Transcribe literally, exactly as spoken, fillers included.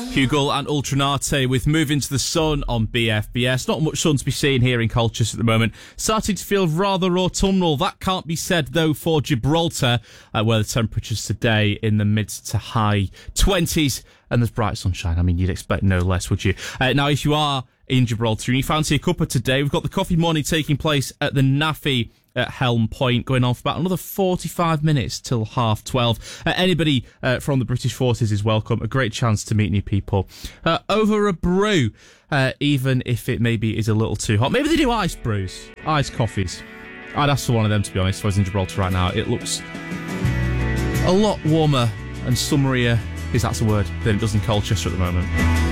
Hugel and Ultranate with Move Into the Sun on B F B S. Not much sun to be seen here in Colchester at the moment. Starting to feel rather autumnal. That can't be said, though, for Gibraltar, uh, where the temperatures today in the mid to high twenties, and there's bright sunshine. I mean, you'd expect no less, would you? Uh, now, if you are in Gibraltar and you fancy a cuppa today, we've got the coffee morning taking place at the Naffy at Helm Point, going on for about another forty-five minutes till half twelve. Uh, anybody uh, from the British Forces is welcome. A great chance to meet new people uh, over a brew, uh, even if it maybe is a little too hot. Maybe they do ice brews, ice coffees. I'd ask for one of them, to be honest, if I was in Gibraltar right now. It looks a lot warmer and summerier, if that's a word, than it does in Colchester at the moment.